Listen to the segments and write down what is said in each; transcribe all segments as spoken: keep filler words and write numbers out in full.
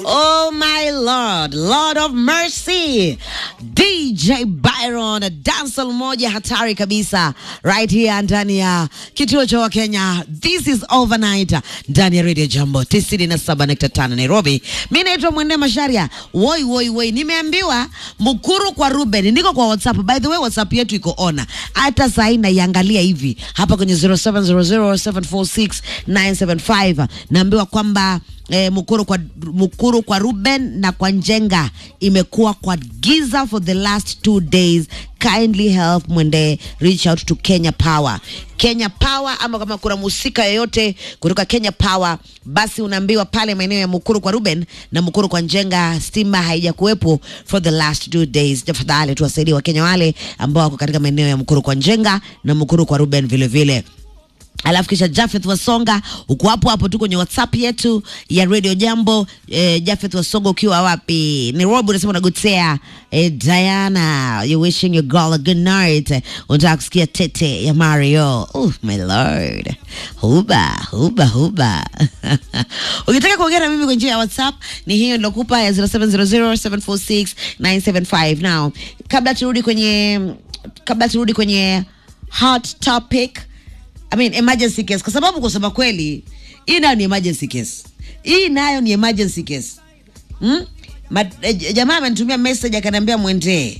Oh my Lord, Lord of Mercy, D J Byron, dancer moja hatari kabisa, right here ndani ya kituo cha Kenya. This is Overnight ndani ya Radio Jambo tisini na saba nukta tano Nairobi. Mimi naitwa Mwende Masharia. Woi woi woi, nimeambiwa Mukuru kwa Ruben. Niko kwa WhatsApp. By the way, WhatsApp yetu iko on. Hata saa hii naiangalia hivi hapa kwenye zero seven zero zero seven four six nine seven five. Naambiwa kwamba Eh, Mukuru kwa Mukuru kwa Ruben na kwa Njenga imekuwa kwa giza for the last two days. Kindly help Mwende, reach out to Kenya Power. Kenya Power, ama kama kuna musika yoyote kutoka Kenya Power, basi unaambiwa pale maeneo ya Mukuru kwa Ruben na Mukuru kwa Njenga stima haijakuwepo for the last two days. Tafadhali tuwasaidie Wakenya wale ambao wako katika maeneo ya Mukuru kwa Njenga na Mukuru kwa Ruben vile vile. Alafu kisha Jafeth Wasonga uko hapo hapo tu kwenye WhatsApp yetu ya Radio Jambo. eh, Jafeth Wasonga ukiwa wapi? Nairobi unasema unagotea. eh, Diana, you wishing your girl a good night. Unataka kusikia tete ya Mario. Oh my lord. Huba, huba, huba. Ukitaka kuongea na mimi kwa njia ya WhatsApp ni hiyo nilokupa ya zero seven zero zero seven four six nine seven five. Now, kabla turudi kwenye kabla turudi kwenye hot topic, I mean emergency case, kwa sababu kusema kweli hii nayo ni emergency case. Hii nayo ni emergency case. Hmm? Ma, eh, jamaa amenitumia message akaniambia Mwende,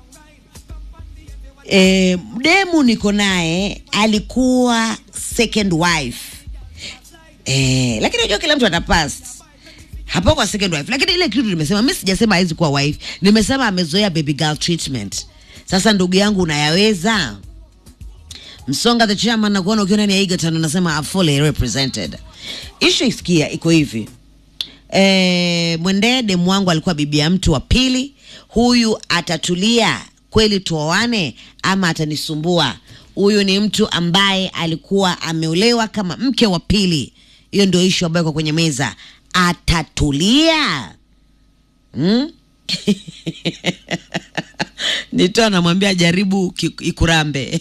eh, demu niko naye alikuwa second wife. Eh, lakini unajua kila mtu ana past. Hapo kwa second wife. Lakini ile kitu nimesema, mimi sijasema haizi kuwa wife. Nimesema amezoea baby girl treatment. Sasa ndugu yangu unayaweza? Msonga the chairman na kuona ukiona ni aiga tano nasema I'm fully represented. Issue isikia iko hivi. Eh, Mwende demu wangu alikuwa bibi ya mtu wa pili. Huyu atatulia kweli tuoane ama atanisumbua? Huyu ni mtu ambaye alikuwa ameolewa kama mke wa pili. Hiyo ndio issue ambayo iko kwenye meza. Atatulia? Hmm? Nitoa namwambia jaribu ikurambe.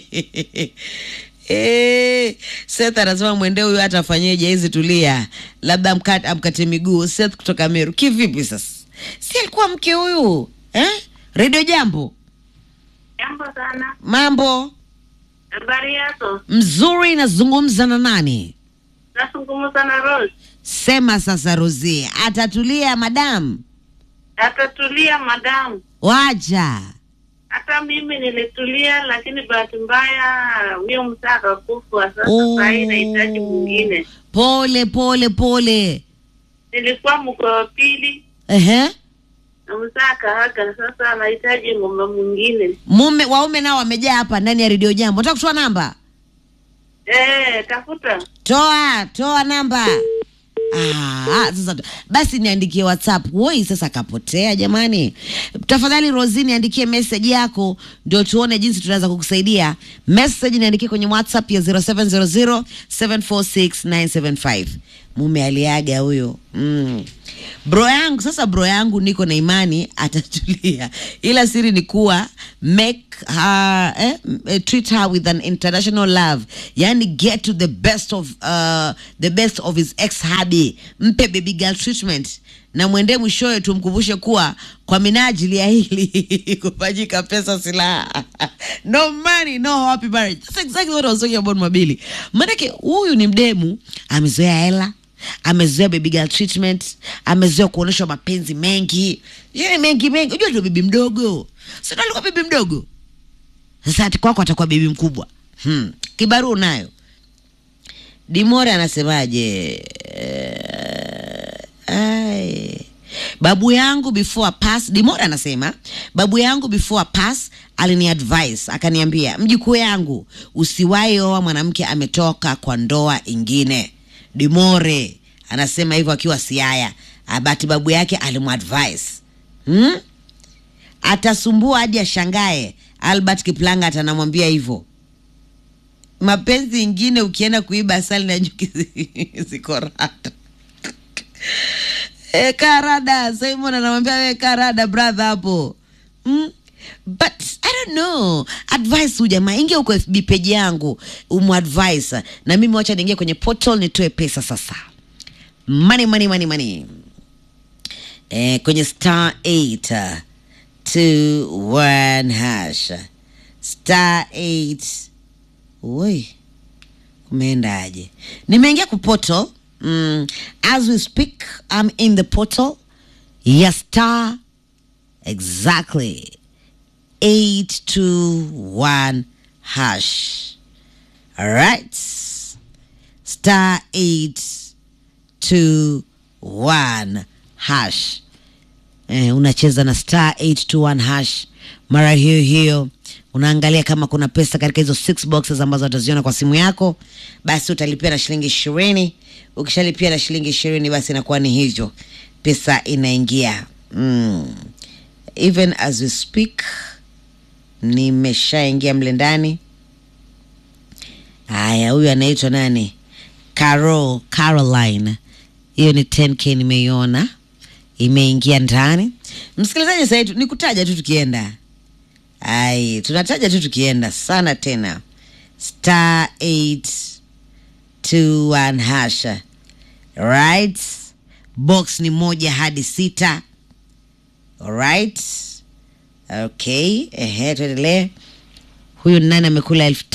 Eh, Seth anasema Mwende huyu atafanyeje hizi tulia? Labda mkate amkate miguu. Seth kutoka Meru. Kivipi sasa? Si alikuwa mke huyu? Eh? Radio Jambo. Jambo sana. Mambo? Habari yako? Mzuri, nazungumza na nani? Nazungumza na Rose. Sema sasa Rosie, atatulia madam? Atatulia madam. Waja. Hata mimi nilitulia, lakini bahati mbaya huyo msaka kufa. Sasa Oh. sasa inahitaji mwingine. Pole pole pole. Nilikuwa mke wa pili Ehe. na msaka haka, sasa anahitaji mume mwingine. Mume waume nao wamejaa hapa ndani ya Radio Jambo. Unataka kutoa namba? Eh, tafuta. Toa, toa namba. Ah, sasa basi niandikie WhatsApp. Woi sasa kapotea jamani. Tafadhali Rosie niandikie message yako ndio tuone jinsi tunaweza kukusaidia. Message niandikie kwenye WhatsApp ya zero seven zero zero seven four six nine seven five. Mume aliaga huyo. Mm. Bro yangu sasa, bro yangu niko na imani atatulia. Ila siri ni kuwa make her eh, treat her with an international love. Yani get to the best of uh, the best of his ex hubby. Mpe baby girl treatment. Na Mwende mwishowe tumkumbushe kuwa kwa minajili ya hili kupajika pesa silaha. No money, no happy marriage. That's exactly what I was talking about Mabili. Manake huyu ni mdemu amezoea hela, amezoea baby girl treatment, amezoea kuonesha mapenzi mengi. Yeye mengi mengi. Unajua ndio bibi mdogo. Sio alikuwa bibi mdogo. Sasa ati kwako atakuwa bibi mkubwa. Hmm. Kibaru unayo. Dimore anasemaje? Uh, ai. Babu yangu before I pass, Dimore anasema, babu yangu before I pass alini advice, akaniambia, mjukuu yangu usiwahi oa mwanamke ametoka kwa ndoa ingine. Dimore anasema hivyo akiwa Siaya. Abati babu yake alimuadvise. Hmm? Atasumbua hadi ashangae. Albert Kiplanga atanamwambia hivyo. Mapenzi ingine ukienda kuiba asali na nyuki ziko rada. Eh, karada. Simon anamwambia wewe karada brother hapo. Hmm? But I don't know. Advice huyu jamaa, ingia uko F B page yangu umu-advise. Na mimi wacha niingie kwenye portal nitoe pesa sasa. Money money money money. eh, kwenye star eight two one hash star eight. Oi, kumeendaje? Nimeingia ku portal. Mm, as we speak, I'm in the portal. Yes, star exactly eight two one hash. All right, star eight two one hash. Eh, unacheza na star eight two one hash. Mara hiyo hiyo unaangalia kama kuna pesa katika hizo six boxes ambazo utaziona kwa simu yako, basi utalipia na shilingi ishirini. Ukishalipia na shilingi ishirini, basi inakuwa ni hivyo, pesa inaingia. Mm. Even as we speak, nimeshaingia mle ndani. Haya, huyu anaitwa nani? Carol, Caroline. Hiyo ni ten K nimeiona imeingia ndani. Msikilizaji, sasa hivi nikutaja tu tukienda. Ai, tunataja tu tukienda sana tena. Star eight two one hash. Right? Box ni moja hadi sita. Alright? Okay, ehe, tuendelee. Huyu nani amekula elfu